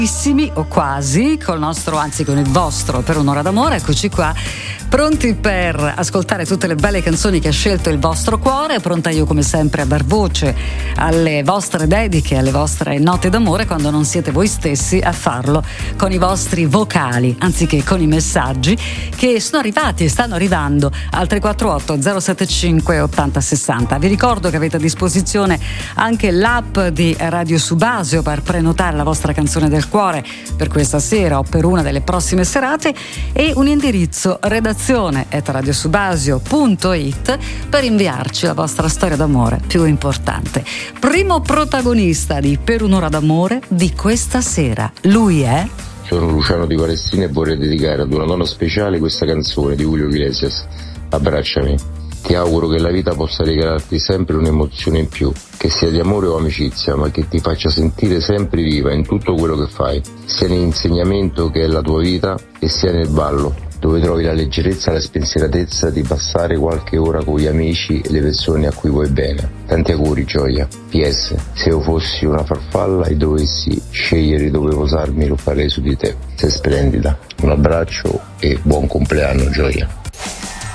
O quasi, col nostro, anzi con il vostro Per un'ora d'amore. Eccoci qua, pronti per ascoltare tutte le belle canzoni che ha scelto il vostro cuore. Pronta io come sempre a dar voce alle vostre dediche, alle vostre note d'amore, quando non siete voi stessi a farlo con i vostri vocali anziché con i messaggi che sono arrivati e stanno arrivando al 348 075 80 60. Vi ricordo che avete a disposizione anche l'app di Radio Subasio per prenotare la vostra canzone del cuore per questa sera o per una delle prossime serate, e un indirizzo redazione@radiosubasio.it per inviarci la vostra storia d'amore più importante. Primo protagonista di Per un'ora d'amore di questa sera, lui è... Sono Luciano di Palestina e vorrei dedicare ad una donna speciale questa canzone di Julio Iglesias, Abbracciami. Ti auguro che la vita possa regalarti sempre un'emozione in più, che sia di amore o amicizia, ma che ti faccia sentire sempre viva in tutto quello che fai, sia nell'insegnamento che è la tua vita e sia nel ballo, dove trovi la leggerezza e la spensieratezza di passare qualche ora con gli amici e le persone a cui vuoi bene. Tanti auguri, Gioia. PS, se io fossi una farfalla e dovessi scegliere dove posarmi, lo farei su di te. Sei splendida. Un abbraccio e buon compleanno, Gioia.